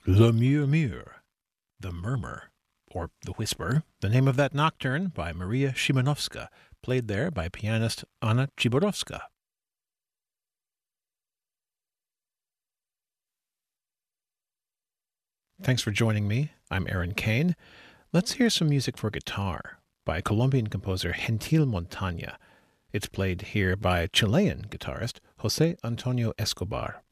Le Murmure, The Murmur, or The Whisper, the name of that nocturne by Maria Szymanowska, played there by pianist Anna Chiborowska. Thanks for joining me. I'm Aaron Kane. Let's hear some music for guitar by Colombian composer Gentil Montaña. It's played here by Chilean guitarist Jose Antonio Escobar.